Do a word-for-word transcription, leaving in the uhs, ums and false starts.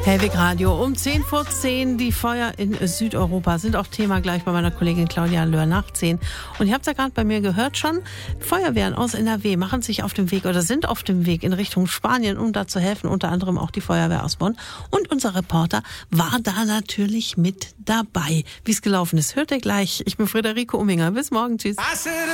Hellwig Radio um zehn vor zehn. Die Feuer in Südeuropa sind auch Thema gleich bei meiner Kollegin Claudia Löhr nach zehn. Und ihr habt ja gerade bei mir gehört schon, Feuerwehren aus N R W machen sich auf dem Weg oder sind auf dem Weg in Richtung Spanien, um da zu helfen. Unter anderem auch die Feuerwehr aus Bonn. Und unser Reporter war da natürlich mit dabei. Wie es gelaufen ist, hört ihr gleich. Ich bin Friederike Umminger. Bis morgen. Tschüss.